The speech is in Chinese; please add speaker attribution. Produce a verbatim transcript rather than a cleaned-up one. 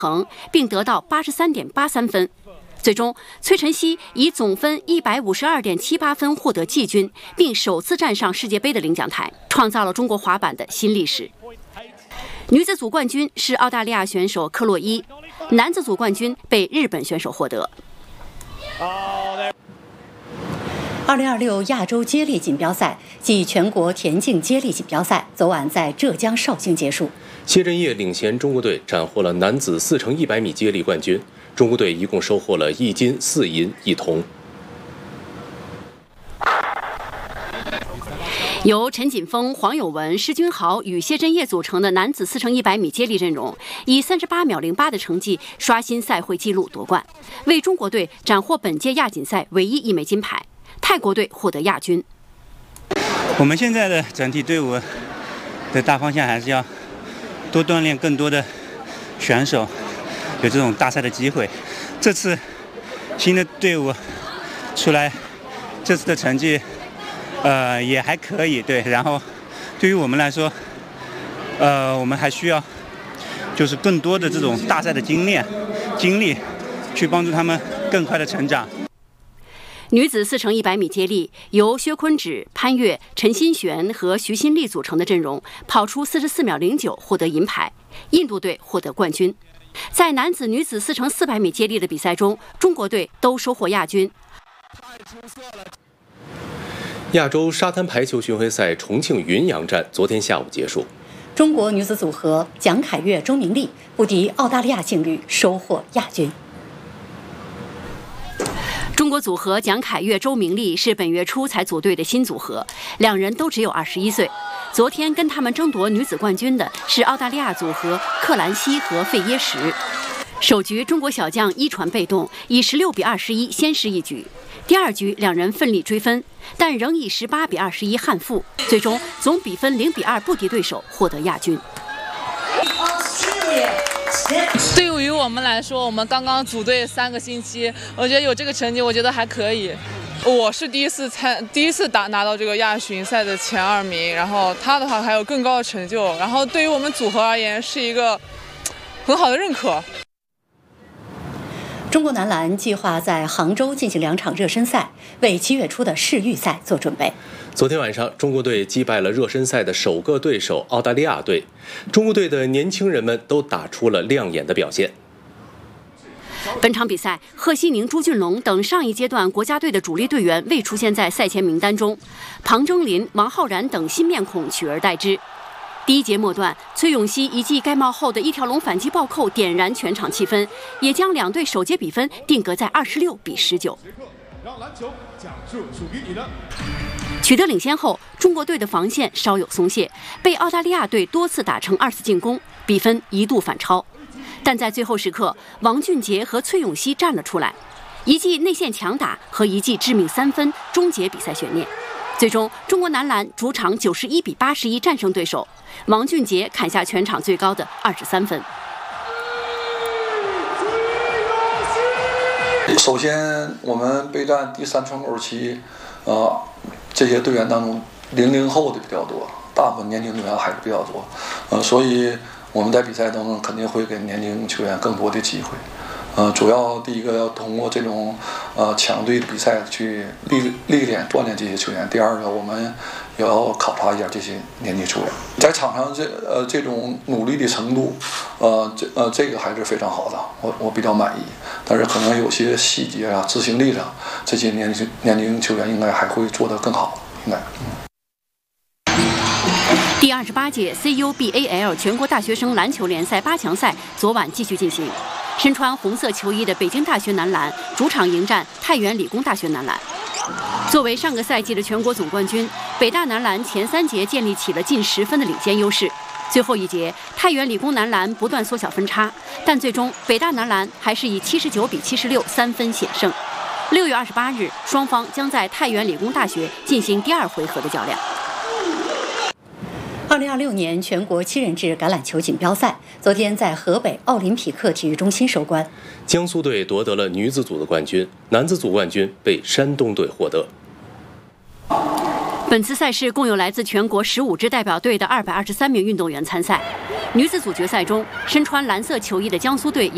Speaker 1: 衡，并得到八十三点八三分。最终，崔晨曦以总分一百五十二点七八分获得季军，并首次站上世界杯的领奖台，创造了中国滑板的新历史。女子组冠军是澳大利亚选手克洛伊，男子组冠军被日本选手获得。
Speaker 2: 二零二六亚洲接力锦标赛暨全国田径接力锦标赛昨晚在浙江绍兴结束。
Speaker 3: 谢震业领衔中国队斩获了男子四乘一百米接力冠军，中国队一共收获了一金四银一铜。
Speaker 1: 由陈锦锋、黄有文、施君豪与谢震业组成的男子四乘一百米接力阵容，以三十八秒零八的成绩刷新赛会纪录夺冠，为中国队斩获本届亚锦赛唯一一枚金牌。泰国队获得亚军。
Speaker 4: 我们现在的整体队伍的大方向还是要多锻炼更多的选手，有这种大赛的机会。这次新的队伍出来，这次的成绩呃也还可以，对。然后对于我们来说，呃，我们还需要就是更多的这种大赛的经验、经历，去帮助他们更快的成长。
Speaker 1: 女子四乘一百米接力由薛坤芷、潘越、陈新璇和徐新丽组成的阵容，跑出四十四秒零九获得银牌，印度队获得冠军。在男子、女子四乘四百米接力的比赛中，中国队都收获亚军。
Speaker 3: 亚洲沙滩排球巡回赛重庆云阳站昨天下午结束，
Speaker 2: 中国女子组合蒋凯越、周明丽不敌澳大利亚劲旅，收获亚军。
Speaker 1: 中国组合蒋凯越、周明丽是本月初才组队的新组合，两人都只有二十一岁。昨天跟他们争夺女子冠军的是澳大利亚组合克兰西和费耶什。首局中国小将一传被动，以十六比二十一先失一局。第二局两人奋力追分，但仍以十八比二十一憾负，最终总比分零比二不敌对手，获得亚军。
Speaker 5: 对于我们来说，我们刚刚组队三个星期，我觉得有这个成绩，我觉得还可以。我是第一次参，第一次打拿到这个亚巡赛的前二名，然后他的话还有更高的成就，然后对于我们组合而言是一个很好的认可。
Speaker 2: 中国男篮计划在杭州进行两场热身赛，为七月初的世预赛做准备。
Speaker 3: 昨天晚上，中国队击败了热身赛的首个对手澳大利亚队。中国队的年轻人们都打出了亮眼的表现。
Speaker 1: 本场比赛，贺西宁、朱俊龙等上一阶段国家队的主力队员未出现在赛前名单中，庞征林、王浩然等新面孔取而代之。第一节末段，崔永熙一记盖帽后的一条龙反击暴扣点燃全场气氛，也将两队首节比分定格在二十六比十九。让篮球讲述属于你的。取得领先后，中国队的防线稍有松懈，被澳大利亚队多次打成二次进攻，比分一度反超。但在最后时刻，王俊杰和崔永熙站了出来，一记内线强打和一记致命三分终结比赛悬念。最终，中国男篮主场九十一比八十一战胜对手，王俊杰砍下全场最高的二十三分。
Speaker 6: 首先，我们备战第三窗口期，呃，这些队员当中，零零后的比较多，大部分年轻队员还是比较多，呃，所以我们在比赛当中肯定会给年轻球员更多的机会。呃，主要第一个要通过这种呃强队的比赛去历历练锻炼这些球员。第二个，我们也要考察一下这些年轻球员在场上这呃这种努力的程度，呃这呃这个还是非常好的，我我比较满意。但是可能有些细节啊、执行力上，这些年轻年轻球员应该还会做得更好，应该。嗯
Speaker 1: 第二十八届 C U B A L 全国大学生篮球联赛八强赛昨晚继续进行。身穿红色球衣的北京大学男篮主场迎战太原理工大学男篮。作为上个赛季的全国总冠军，北大男篮前三节建立起了近十分的领先优势。最后一节，太原理工男篮不断缩小分差，但最终北大男篮还是以七十九比七十六三分险胜。六月二十八日，双方将在太原理工大学进行第二回合的较量。
Speaker 2: 二零二六年全国七人制橄榄球锦标赛昨天在河北奥林匹克体育中心收官。
Speaker 3: 江苏队夺得了女子组的冠军，男子组冠军被山东队获得。
Speaker 1: 本次赛事共有来自全国十五支代表队的二百二十三名运动员参赛。女子组决赛中，身穿蓝色球衣的江苏队